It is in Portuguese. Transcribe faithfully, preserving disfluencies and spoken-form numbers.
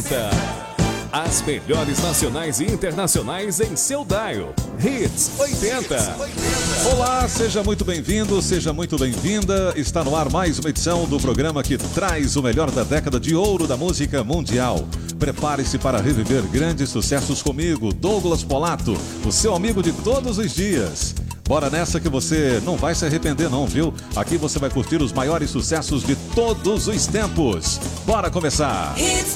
oitenta. As melhores nacionais e internacionais em seu dial. Hits oitenta. Olá, seja muito bem-vindo, seja muito bem-vinda. Está no ar mais uma edição do programa que traz o melhor da década de ouro da música mundial. Prepare-se para reviver grandes sucessos comigo, Douglas Polato, o seu amigo de todos os dias. Bora nessa que você não vai se arrepender não, viu? Aqui você vai curtir os maiores sucessos de todos os tempos. Bora começar! Hits